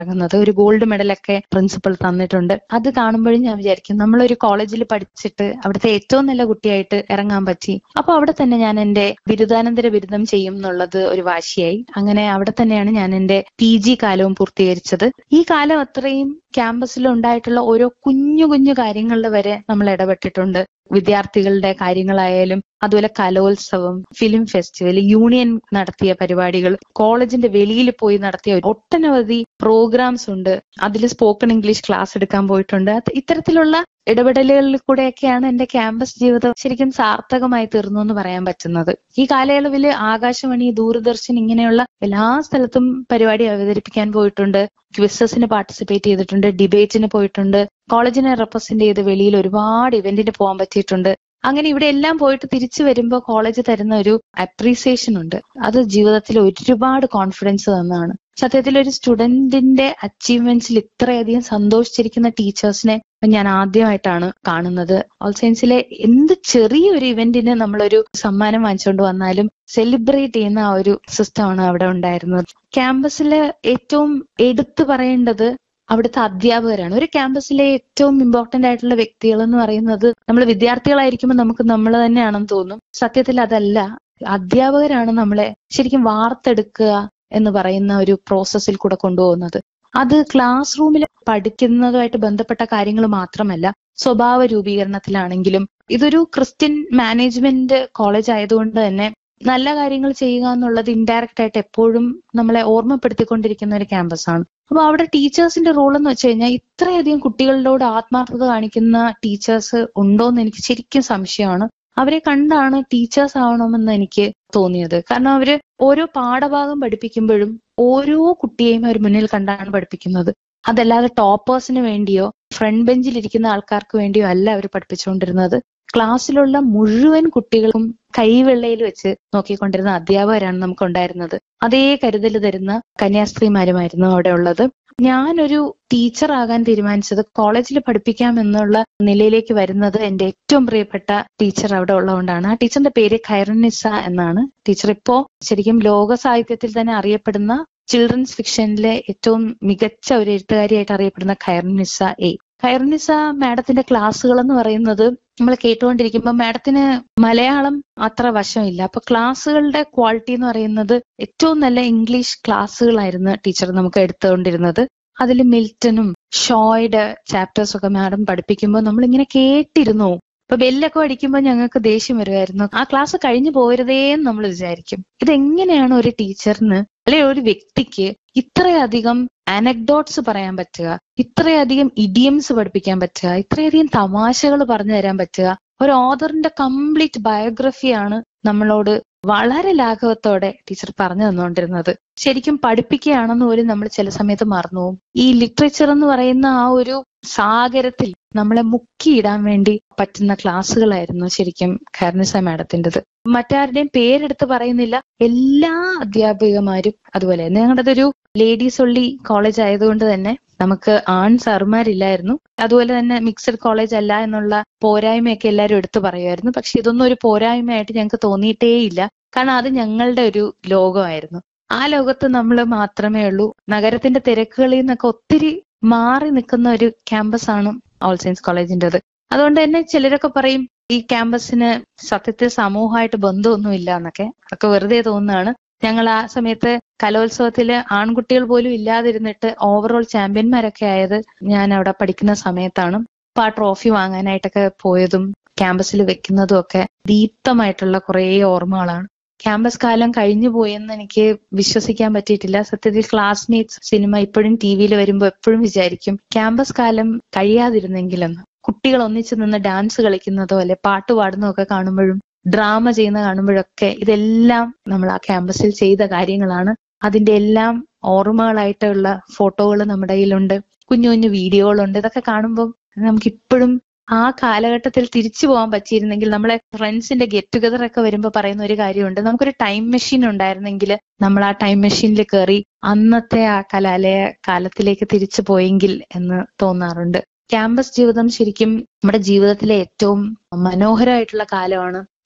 ഇറങ്ങുന്നത്. ഒരു gold മെഡലൊക്കെ principal തന്നിട്ടുണ്ട്. അത് കാണുമ്പോഴും ഞാൻ വിചാരിക്കും നമ്മളൊരു കോളേജിൽ പഠിച്ചിട്ട് അവിടുത്തെ ഏറ്റവും നല്ല കുട്ടിയായിട്ട് ഇറങ്ങാൻ പറ്റി. അപ്പൊ അവിടെ തന്നെ ഞാൻ എന്റെ ബിരുദാനന്തര ബിരുദം ചെയ്യും എന്നുള്ളത് ഒരു വാശിയായി. അങ്ങനെ അവിടെ തന്നെയാണ് ഞാൻ എന്റെ PG കാലവും പൂർത്തീകരിച്ചത്. ഈ കാലം അത്രയും ക്യാമ്പസിൽ ഉണ്ടായിട്ടുള്ള ഓരോ കുഞ്ഞു കുഞ്ഞു കാര്യങ്ങളിൽ വരെ നമ്മൾ ഇടപെട്ടിട്ടുണ്ട്. വിദ്യാർത്ഥികളുടെ കാര്യങ്ങളായാലും അതുപോലെ കലോത്സവം, ഫിലിം ഫെസ്റ്റിവൽ, യൂണിയൻ നടത്തിയ പരിപാടികൾ, കോളേജിന്റെ വെളിയിൽ പോയി നടത്തിയ ഒട്ടനവധി പ്രോഗ്രാംസ് ഉണ്ട്. അതിൽ സ്പോക്കൺ ഇംഗ്ലീഷ് ക്ലാസ് എടുക്കാൻ പോയിട്ടുണ്ട്. ഇത്തരത്തിലുള്ള ഇടപെടലുകളിൽ കൂടെയൊക്കെയാണ് എന്റെ ക്യാമ്പസ് ജീവിതം ശരിക്കും സാർത്ഥകമായി തീർന്നു എന്ന് പറയാൻ പറ്റുന്നത്. ഈ കാലയളവിൽ ആകാശവാണി, ദൂരദർശൻ ഇങ്ങനെയുള്ള എല്ലാ സ്ഥലത്തും പരിപാടി അവതരിപ്പിക്കാൻ പോയിട്ടുണ്ട്. ക്വിസസിന് പാർട്ടിസിപ്പേറ്റ് ചെയ്തിട്ടുണ്ട്, ഡിബേറ്റിന് പോയിട്ടുണ്ട്, കോളേജിനെ റെപ്രസെന്റ് ചെയ്ത് വെളിയിൽ ഒരുപാട് ഇവന്റിന് പോകാൻ പറ്റിയിട്ടുണ്ട്. അങ്ങനെ ഇവിടെ എല്ലാം പോയിട്ട് തിരിച്ചു വരുമ്പോൾ കോളേജ് തരുന്ന ഒരു അപ്രീസിയേഷൻ ഉണ്ട്. അത് ജീവിതത്തിൽ ഒരുപാട് കോൺഫിഡൻസ് തന്നതാണ്. സത്യത്തിൽ ഒരു സ്റ്റുഡന്റിന്റെ അച്ചീവ്മെന്റ്സിൽ ഇത്രയധികം സന്തോഷിച്ചിരിക്കുന്ന ടീച്ചേഴ്സിനെ ഞാൻ ആദ്യമായിട്ടാണ് കാണുന്നത്. ഓൾ സയൻസിലെ എന്ത് ചെറിയൊരു ഇവന്റിന് നമ്മളൊരു സമ്മാനം വാങ്ങിച്ചുകൊണ്ട് വന്നാലും സെലിബ്രേറ്റ് ചെയ്യുന്ന ആ ഒരു സിസ്റ്റമാണ് അവിടെ ഉണ്ടായിരുന്നത്. ക്യാമ്പസിലെ ഏറ്റവും എടുത്തു പറയേണ്ടത് അവിടുത്തെ അധ്യാപകരാണ്. ഒരു ക്യാമ്പസിലെ ഏറ്റവും ഇമ്പോർട്ടന്റ് ആയിട്ടുള്ള വ്യക്തികൾ എന്ന് പറയുന്നത് നമ്മൾ വിദ്യാർത്ഥികളായിരിക്കുമ്പോൾ നമുക്ക് നമ്മൾ തന്നെയാണെന്ന് തോന്നും. സത്യത്തിൽ അതല്ല. അധ്യാപകരാണ് നമ്മളെ ശരിക്കും വാർത്തെടുക്കുക എന്ന് പറയുന്ന ഒരു പ്രോസസ്സിൽ കൂടെ കൊണ്ടുപോകുന്നത്. അത് ക്ലാസ് റൂമിൽ പഠിക്കുന്നതുമായിട്ട് ബന്ധപ്പെട്ട കാര്യങ്ങൾ മാത്രമല്ല, സ്വഭാവ രൂപീകരണത്തിലാണെങ്കിലും. ഇതൊരു ക്രിസ്ത്യൻ മാനേജ്മെന്റ് കോളേജ് ആയതുകൊണ്ട് തന്നെ നല്ല കാര്യങ്ങൾ ചെയ്യുക എന്നുള്ളത് ഇൻഡയറക്റ്റ് ആയിട്ട് എപ്പോഴും നമ്മളെ ഓർമ്മപ്പെടുത്തിക്കൊണ്ടിരിക്കുന്ന ഒരു ക്യാമ്പസാണ്. അപ്പൊ അവിടെ ടീച്ചേഴ്സിന്റെ റോൾ എന്ന് വെച്ച് കഴിഞ്ഞാൽ ഇത്രയധികം കുട്ടികളോട് ആത്മാർത്ഥത കാണിക്കുന്ന ടീച്ചേഴ്സ് ഉണ്ടോ എന്ന് എനിക്ക് ശരിക്കും സംശയമാണ്. അവരെ കണ്ടാണ് ടീച്ചേഴ്സ് ആവണമെന്ന് എനിക്ക് തോന്നിയത്. കാരണം അവര് ഓരോ പാഠഭാഗം പഠിപ്പിക്കുമ്പോഴും ഓരോ കുട്ടിയെയും അവർ മുന്നിൽ കണ്ടാണ് പഠിപ്പിക്കുന്നത്. അതല്ലാതെ ടോപ്പേഴ്സിന് വേണ്ടിയോ ഫ്രണ്ട് ബെഞ്ചിലിരിക്കുന്ന ആൾക്കാർക്ക് വേണ്ടിയോ അല്ല അവർ പഠിപ്പിച്ചുകൊണ്ടിരുന്നത്. ക്ലാസ്സിലുള്ള മുഴുവൻ കുട്ടികൾക്കും കൈവെള്ളയിൽ വെച്ച് നോക്കിക്കൊണ്ടിരുന്ന അധ്യാപകരാണ് നമുക്ക് ഉണ്ടായിരുന്നത്. അതേ കരുതൽ തരുന്ന കന്യാസ്ത്രീമാരുമായിരുന്നു അവിടെ ഉള്ളത്. ഞാനൊരു ടീച്ചറാകാൻ തീരുമാനിച്ചത് കോളേജിൽ പഠിപ്പിക്കാം എന്നുള്ള നിലയിലേക്ക് വരുന്നത് എന്റെ ഏറ്റവും പ്രിയപ്പെട്ട ടീച്ചർ അവിടെ ഉള്ളതുകൊണ്ടാണ്. ആ ടീച്ചറിന്റെ പേര് ഖൈറുന്നിസ എന്നാണ്. ടീച്ചർ ഇപ്പോ ശരിക്കും ലോക സാഹിത്യത്തിൽ തന്നെ അറിയപ്പെടുന്ന ചിൽഡ്രൻസ് ഫിക്ഷനിലെ ഏറ്റവും മികച്ച ഒരു എഴുത്തുകാരിയായിട്ട് അറിയപ്പെടുന്ന ഖൈറുന്നിസ എ. ഖൈറുന്നിസ മാഡത്തിന്റെ ക്ലാസ്സുകൾ എന്ന് പറയുന്നത് നമ്മൾ കേട്ടുകൊണ്ടിരിക്കുമ്പോൾ മാഡത്തിന് മലയാളം അത്ര വശമില്ല. അപ്പൊ ക്ലാസ്സുകളുടെ ക്വാളിറ്റി എന്ന് പറയുന്നത് ഏറ്റവും നല്ല ഇംഗ്ലീഷ് ക്ലാസ്സുകളായിരുന്നു ടീച്ചർ നമുക്ക് എടുത്തുകൊണ്ടിരുന്നത്. അതിൽ മിൽട്ടനും ഷോയുടെ ചാപ്റ്റേഴ്സ് ഒക്കെ മാഡം പഠിപ്പിക്കുമ്പോൾ നമ്മളിങ്ങനെ കേട്ടിരുന്നു. ഇപ്പൊ ബെല്ലൊക്കെ അടിക്കുമ്പോൾ ഞങ്ങൾക്ക് ദേഷ്യം വരുമായിരുന്നു. ആ ക്ലാസ് കഴിഞ്ഞു പോരുതേന്ന് നമ്മൾ വിചാരിക്കും. ഇതെങ്ങനെയാണ് ഒരു ടീച്ചറിന് അല്ലെ ഒരു വ്യക്തിക്ക് ഇത്രയധികം അനക്ഡോട്ട്സ് പറയാൻ പറ്റുക, ഇത്രയധികം ഇഡിയംസ് പഠിപ്പിക്കാൻ പറ്റുക, ഇത്രയധികം തമാശകൾ പറഞ്ഞു തരാൻ പറ്റുക? ഒരു ഓഥറിന്റെ കംപ്ലീറ്റ് ബയോഗ്രഫിയാണ് നമ്മളോട് വളരെ ലാഘവത്തോടെ ടീച്ചർ പറഞ്ഞു തന്നുകൊണ്ടിരുന്നത്. ശരിക്കും പഠിപ്പിക്കുകയാണെന്ന് പോലും നമ്മൾ ചില സമയത്ത് മറന്നു പോകും. ഈ ലിറ്ററേച്ചർ എന്ന് പറയുന്ന ആ ഒരു സാഗരത്തിൽ നമ്മളെ മുക്കിയിടാൻ വേണ്ടി പറ്റുന്ന ക്ലാസ്സുകളായിരുന്നു ശരിക്കും ഖൈറുന്നിസ മാഡത്തിൻ്റെത്. മറ്റാരുടെയും പേരെടുത്ത് പറയുന്നില്ല. എല്ലാ അധ്യാപികമാരും അതുപോലെ തന്നെ. ഞങ്ങളുടെതൊരു ലേഡീസ് ഒള്ളി കോളേജ് ആയതുകൊണ്ട് തന്നെ നമുക്ക് ആൺ സാറുമാരില്ലായിരുന്നു. അതുപോലെ തന്നെ മിക്സഡ് കോളേജ് അല്ല എന്നുള്ള പോരായ്മയൊക്കെ എല്ലാവരും എടുത്തു പറയുമായിരുന്നു. പക്ഷെ ഇതൊന്നും ഒരു പോരായ്മയായിട്ട് ഞങ്ങൾക്ക് തോന്നിയിട്ടേയില്ല. കാരണം അത് ഞങ്ങളുടെ ഒരു ലോകമായിരുന്നു. ആ ലോകത്ത് നമ്മൾ മാത്രമേ ഉള്ളൂ. നഗരത്തിന്റെ തിരക്കുകളിൽ നിന്നൊക്കെ ഒത്തിരി മാറി നിൽക്കുന്ന ഒരു ക്യാമ്പസാണ് ഓൾ സയൻസ് കോളേജിൻ്റെത്. അതുകൊണ്ട് തന്നെ ചിലരൊക്കെ പറയും ഈ ക്യാമ്പസിന് സത്യത്തിൽ സമൂഹമായിട്ട് ബന്ധമൊന്നും ഇല്ല എന്നൊക്കെ. അതൊക്കെ വെറുതെ തോന്നുന്നതാണ്. ഞങ്ങൾ ആ സമയത്ത് കലോത്സവത്തില് ആൺകുട്ടികൾ പോലും ഇല്ലാതിരുന്നിട്ട് ഓവറോൾ ചാമ്പ്യന്മാരൊക്കെ ആയത് ഞാൻ അവിടെ പഠിക്കുന്ന സമയത്താണ്. അപ്പൊ ആ ട്രോഫി വാങ്ങാനായിട്ടൊക്കെ പോയതും ക്യാമ്പസിൽ വെക്കുന്നതും ഒക്കെ ദീപ്തമായിട്ടുള്ള കുറേ ഓർമ്മകളാണ്. ക്യാമ്പസ് കാലം കഴിഞ്ഞു പോയെന്ന് എനിക്ക് വിശ്വസിക്കാൻ പറ്റിയിട്ടില്ല. സത്യത്തിൽ ക്ലാസ്മേറ്റ്സ് സിനിമ ഇപ്പോഴും TV-യിൽ വരുമ്പോൾ എപ്പോഴും വിചാരിക്കും ക്യാമ്പസ് കാലം കഴിയാതിരുന്നെങ്കിലെന്ന്. കുട്ടികൾ ഒന്നിച്ചു നിന്ന് ഡാൻസ് കളിക്കുന്നതോ അല്ലെ പാട്ട് പാടുന്നതോ ഒക്കെ കാണുമ്പോഴും ഡ്രാമ ചെയ്യുന്ന കാണുമ്പോഴൊക്കെ ഇതെല്ലാം നമ്മൾ ആ ക്യാമ്പസിൽ ചെയ്ത കാര്യങ്ങളാണ്. അതിന്റെ എല്ലാം ഓർമ്മകളായിട്ടുള്ള ഫോട്ടോകൾ നമ്മുടെ കയ്യിലുണ്ട്, കുഞ്ഞു കുഞ്ഞു വീഡിയോകളുണ്ട്. ഇതൊക്കെ കാണുമ്പോൾ നമുക്കിപ്പോഴും ആ കാലഘട്ടത്തിൽ തിരിച്ചു പോകാൻ പറ്റിയിരുന്നെങ്കിൽ. നമ്മളെ ഫ്രണ്ട്സിന്റെ ഗെറ്റ് ടുഗദർ ഒക്കെ വരുമ്പോൾ പറയുന്ന ഒരു കാര്യമുണ്ട്, നമുക്കൊരു ടൈം മെഷീൻ ഉണ്ടായിരുന്നെങ്കിൽ നമ്മൾ ആ ടൈം മെഷീനിൽ കയറി അന്നത്തെ ആ കലാലയ കാലത്തിലേക്ക് തിരിച്ചു പോയെങ്കിൽ എന്ന് തോന്നാറുണ്ട്. ക്യാമ്പസ് ജീവിതം ശരിക്കും നമ്മുടെ ജീവിതത്തിലെ ഏറ്റവും മനോഹരമായിട്ടുള്ള കാലമാണ്.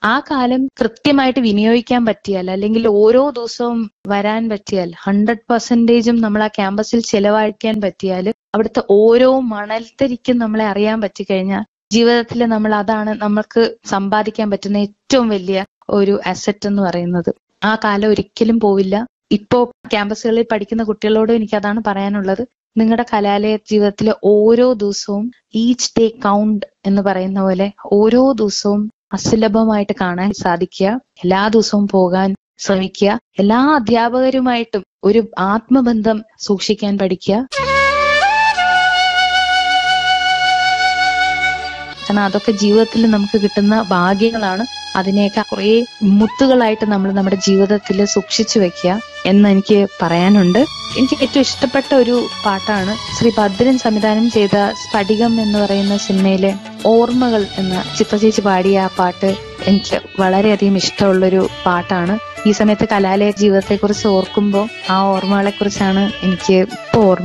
ആ കാലം കൃത്യമായിട്ട് വിനിയോഗിക്കാൻ പറ്റിയാൽ, അല്ലെങ്കിൽ ഓരോ ദിവസവും വരാൻ പറ്റിയാൽ, 100% നമ്മൾ ആ ക്യാമ്പസിൽ ചെലവഴിക്കാൻ പറ്റിയാൽ, അവിടുത്തെ ഓരോ മണൽത്തരിക്കും നമ്മളെ അറിയാൻ പറ്റിക്കഴിഞ്ഞാൽ ജീവിതത്തിൽ നമ്മൾ അതാണ് നമ്മൾക്ക് സമ്പാദിക്കാൻ പറ്റുന്ന ഏറ്റവും വലിയ ഒരു അസറ്റ് എന്ന് പറയുന്നത്. ആ കാലം ഒരിക്കലും പോവില്ല. ഇപ്പോ ക്യാമ്പസുകളിൽ പഠിക്കുന്ന കുട്ടികളോടും എനിക്ക് അതാണ് പറയാനുള്ളത്. നിങ്ങളുടെ കലാലയ ജീവിതത്തിലെ ഓരോ ദിവസവും ഈച്ച് ഡേ കൗണ്ട് എന്ന് പറയുന്ന പോലെ ഓരോ ദിവസവും അസുലഭമായിട്ട് കാണാൻ സാധിക്കുക. എല്ലാ ദിവസവും പോകാൻ ശ്രമിക്കുക. എല്ലാ അധ്യാപകരുമായിട്ടും ഒരു ആത്മബന്ധം സൂക്ഷിക്കാൻ പഠിക്കുക. കാരണം അതൊക്കെ ജീവിതത്തിൽ നമുക്ക് കിട്ടുന്ന ഭാഗ്യങ്ങളാണ്. അതിനെയൊക്കെ കുറെ മുത്തുകളായിട്ട് നമ്മൾ നമ്മുടെ ജീവിതത്തിൽ സൂക്ഷിച്ചു വെക്കുക എന്ന് എനിക്ക് പറയാനുണ്ട്. എനിക്ക് ഏറ്റവും ഇഷ്ടപ്പെട്ട ഒരു പാട്ടാണ് ശ്രീ ഭദ്രൻ സംവിധാനം ചെയ്ത സ്ഫടികം എന്ന് പറയുന്ന സിനിമയിലെ ഓർമ്മകൾ എന്ന ചിത്രചേച്ചി പാടിയ ആ പാട്ട് എനിക്ക് വളരെയധികം ഇഷ്ടമുള്ളൊരു പാട്ടാണ്. ഈ സമയത്ത് കലാലയ ജീവിതത്തെ കുറിച്ച് ഓർക്കുമ്പോൾ ആ ഓർമ്മകളെ കുറിച്ചാണ് എനിക്ക് ഇപ്പോൾ